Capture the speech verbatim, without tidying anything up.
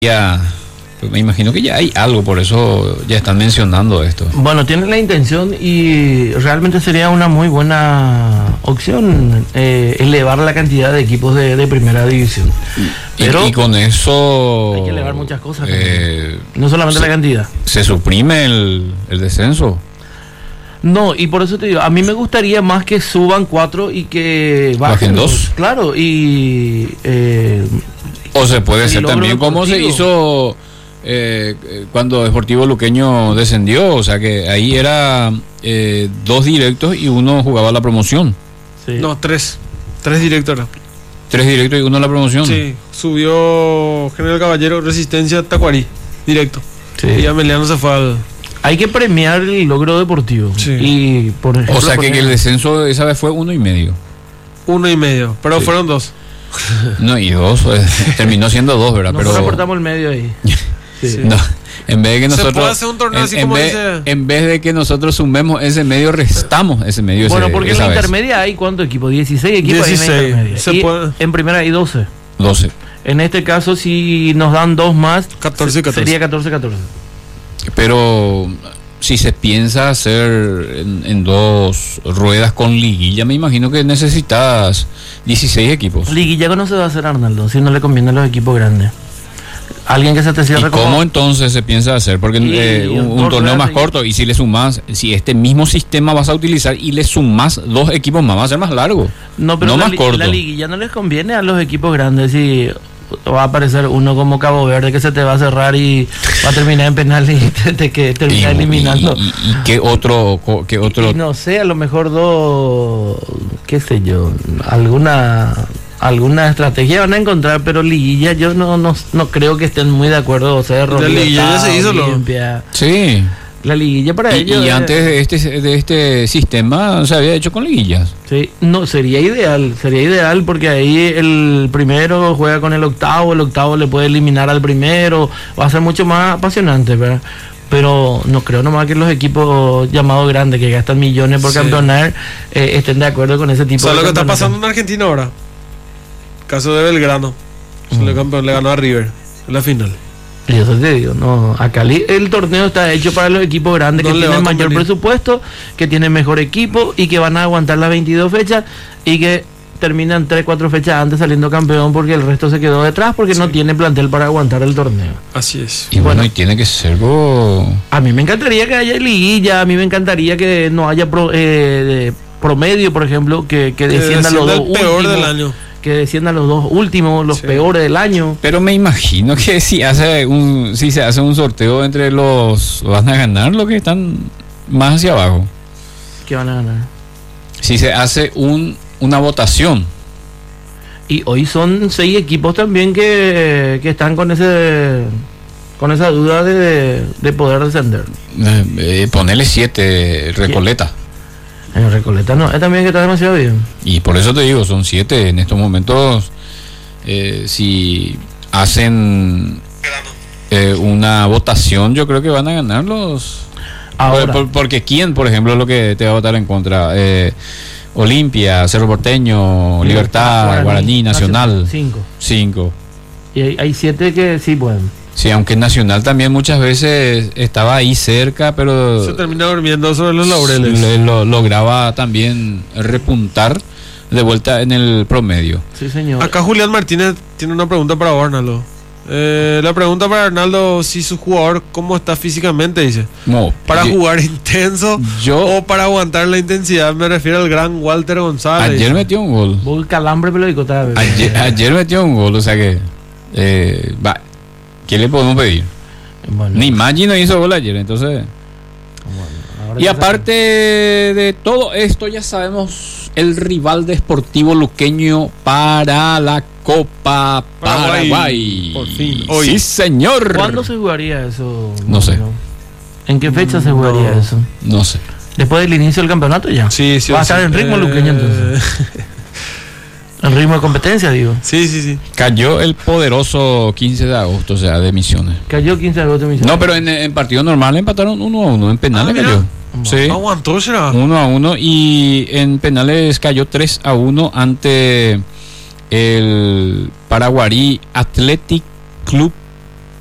Ya, pues me imagino que ya hay algo, por eso ya están mencionando esto. Bueno, tienen la intención y realmente sería una muy buena opción eh, elevar la cantidad de equipos de, de primera división. Pero y, y con eso hay que elevar muchas cosas, eh, no solamente se, la cantidad. Se suprime el, el descenso. No, y por eso te digo, a mí me gustaría más que suban cuatro y que bajen, bajen dos. Claro, y eh, o se puede ser también como se hizo eh, cuando Deportivo Luqueño descendió, o sea que ahí era eh, dos directos y uno jugaba la promoción. Sí. No, tres, tres directos. Tres directos y uno la promoción. Sí, subió General Caballero, Resistencia, Tacuarí, directo. Sí. Y Ameliano se fue al... Hay que premiar el logro deportivo. Sí. Y por ejemplo, o sea que, que el descenso esa vez fue uno y medio. Uno y medio, pero sí. fueron dos. No, y dos, pues, terminó siendo dos, ¿verdad? Nosotros pero reportamos el medio ahí. Sí. Sí. No, en vez de que nosotros... Se puede hacer un torneo en, así en como vez, dice... En vez de que nosotros sumemos ese medio, restamos ese medio. Bueno, ese, porque en la vez. intermedia hay ¿cuántos equipos? dieciséis equipos dieciséis. En la intermedia. Se y puede... en primera hay doce. doce. En este caso, si nos dan dos más, catorce y catorce. Sería catorce catorce. Pero si se piensa hacer en, en dos ruedas con liguilla, me imagino que necesitas dieciséis equipos. Liguilla no se va a hacer, Arnaldo, si no le conviene a los equipos grandes. Alguien que se te cierre. ¿Y cómo como... entonces se piensa hacer? Porque eh, un, un torneo más corto, y si le sumas, si este mismo sistema vas a utilizar y le sumas dos equipos más, va a ser más largo. No, pero no la, más corto. La liguilla no les conviene a los equipos grandes. Si va a aparecer uno como Cabo Verde que se te va a cerrar y va a terminar en penal y te, te que termina y, eliminando. Y, y, y qué otro, qué otro. Y, y no sé, a lo mejor dos, qué sé yo, alguna alguna estrategia van a encontrar, pero liguilla yo no no, no creo que estén muy de acuerdo. O sea, la liguilla ya se hizo lo. Sí. La liguilla para y, ellos. Y es... antes de este, de este sistema se había hecho con liguillas. Sí, no, sería ideal, sería ideal porque ahí el primero juega con el octavo, el octavo le puede eliminar al primero, va a ser mucho más apasionante, ¿verdad? Pero no creo nomás que los equipos llamados grandes que gastan millones por sí. campeonar eh, estén de acuerdo con ese tipo o sea, de lo que está pasando en Argentina ahora. Caso de Belgrano, mm. le, campeón, le ganó a River en la final. Y eso te digo, no, acá el torneo está hecho para los equipos grandes no que tienen mayor presupuesto, que tienen mejor equipo y que van a aguantar las veintidós fechas y que terminan tres, cuatro fechas antes saliendo campeón porque el resto se quedó detrás porque sí. no tiene plantel para aguantar el torneo. Así es. Y bueno, bueno y tiene que ser algo... A mí me encantaría que haya liguilla, a mí me encantaría que no haya pro, eh, de promedio, por ejemplo, que, que desciendan los dos el peor últimos, del año. Que desciendan los dos últimos, los sí. peores del año. Pero me imagino que si hace un si se hace un sorteo entre los, van a ganar los que están más hacia abajo. ¿Qué van a ganar? Si se hace un una votación. Y hoy son seis equipos también que, que están con ese con esa duda de, de poder descender. Eh, eh, ponele siete, Recoleta. En Recoleta no, es también que está demasiado bien. Y por eso te digo, son siete en estos momentos. Eh, si hacen eh, una votación, yo creo que van a ganar los. Ahora. Por, porque quién, por ejemplo, es lo que te va a votar en contra. Eh, Olimpia, Cerro Porteño, Libertad, Guaraní, Guaraní Nacional. Cinco. Cinco. Y hay, hay siete que sí pueden. Sí, aunque Nacional también muchas veces estaba ahí cerca, pero... se termina durmiendo sobre los laureles. Le, lo, lograba también repuntar de vuelta en el promedio. Sí, señor. Acá Julián Martínez tiene una pregunta para vos, Arnaldo. Eh, la pregunta para Arnaldo, si su jugador, ¿cómo está físicamente? Dice. No, ¿Para yo, jugar intenso yo, o para aguantar la intensidad? Me refiero al gran Walter González. Ayer dice. metió un gol. Gol calambre pelódico. Ayer, ayer metió un gol, o sea que... Eh, va, ¿qué le podemos pedir? Bueno, Ni Maggi no hizo gol ayer, entonces... Bueno, y aparte de todo esto, ya sabemos el rival de Sportivo Luqueño para la Copa Paraguay. Paraguay. Por fin. Hoy. Sí, señor. ¿Cuándo se jugaría eso? No sé. ¿En qué fecha se jugaría no, eso? No sé. ¿Después del inicio del campeonato ya? Sí, sí. Va a sí. estar en ritmo eh... Luqueño entonces. En ritmo de competencia, digo. Sí, sí, sí. Cayó el poderoso quince de agosto, o sea, de Misiones. Cayó quince de agosto de Misiones. No, pero en, en partido normal empataron uno a uno. En penales ah, cayó. Sí. Aguantó, será. uno a uno. Y en penales cayó tres a uno ante el Paraguarí Athletic Club